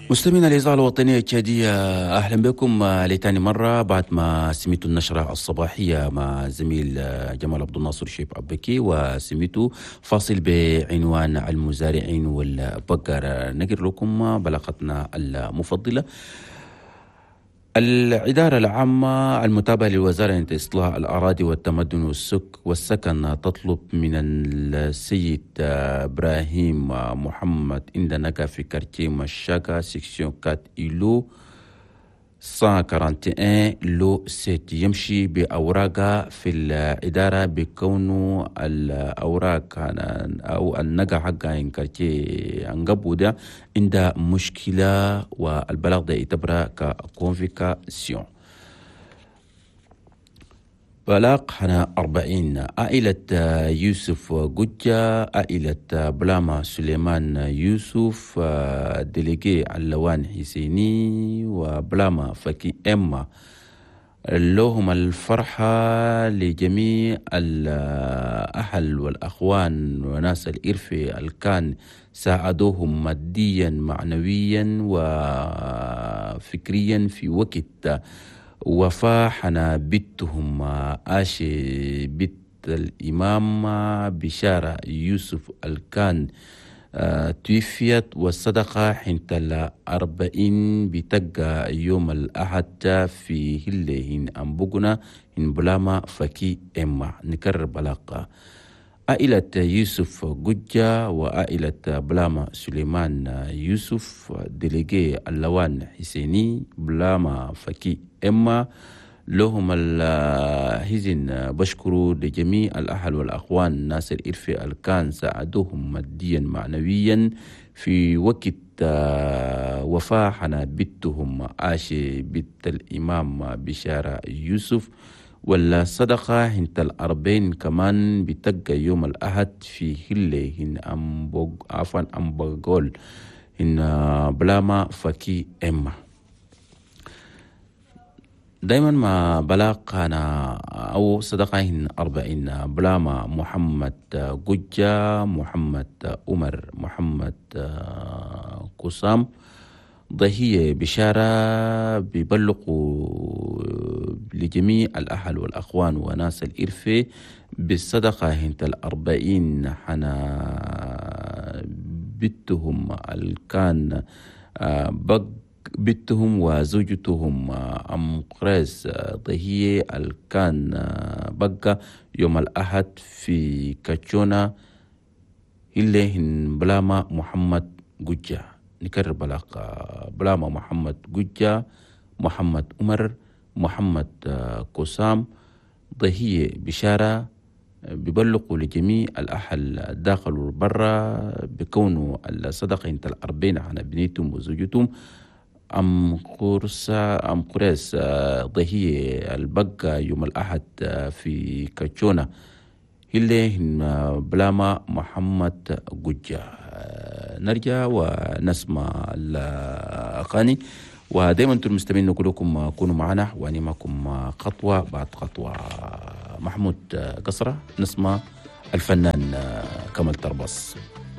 مستمعينا الإذاعة الوطنية التشادية، أهلا بكم لتاني مرة بعد ما سميتوا النشرة الصباحية مع زميل جمال عبد الناصر شيب عبكي، وسميتوا فاصل بعنوان المزارعين والبقر. نقر لكم بلاغتنا المفضلة. الإدارة العامة المتابعة لوزارة إصلاح الأراضي والتمدن والسكن تطلب من السيد إبراهيم محمد إندنكا في كارتيه مشاكا سيكسيون 4 إيلو 141 لو 7 يمشي بأوراقه في الإدارة بكونه الأوراق أو النقا حقا إن كارتيه أنقبو ده عند مشكلة، والبلاغ ده يعتبر ككونفيكاسيون. بلاغ حنا 40 عائلة يوسف قجة، عائلة بلاما سليمان يوسف، ديليجي اللوان حسيني وبلاما فكي إما، لهم الفرحة لجميع الأهل والأخوان وناس الإرفي الكان ساعدوهم ماديا معنويا وفكريا في وقت وفاة حنا بيتهم آشي بيت الإمام بشارة يوسف الكان توفيت، والصدقة حنت 40 بتقى يوم الأحد في هلهن أنبقنا إن بلاما فكي إما. نكرر بلاقة عائلة يوسف قجة وعائلة بلاما سليمان يوسف، ديليجي اللوان حسيني بلاما فكي إما، لهم الهزن بشكروا لجميع الأهل والأخوان ناس الإرفي الكان ساعدوهم ماديا معنويا في وقت وفاة حنا بيتهم آشي بيت الإمام بشارة يوسف، ولا صدقة هنت 40 كمان بتقى يوم الأحد في هلي هن أمبغول هن بلاما فكي إما. دايما ما بلاغ أنا أو صدقة هن 40 بلاما محمد قجة، محمد عمر، محمد قسام ضهية بشارة بيبلغوا لجميع الأهل والأخوان وناس الإرفة بالصدقة هنت 40 حنا بيتهم الكان بيتهم وزوجتهم أم قريس ضهية الكان بقى يوم الأحد في كاتشونا هلهن بلاما محمد قجة. نكرر بلاغ بلاما محمد قجة، محمد عمر، محمد قسام ضهية بشارة بيبلغوا لجميع الأهل داخل والبرا بكونوا الصدقة انت 40 عن ابنيتهم وزوجتهم أم قريس ضهية البقى يوم الأحد في كاتشونا هلي بلاما محمد قجة. نرجع ونسمع الأغاني، ودائما انتم المستمعين نقول لكم كونوا معنا وأني معكم خطوة بعد خطوة. محمود قصرة، نسمع الفنان كمال طرباس.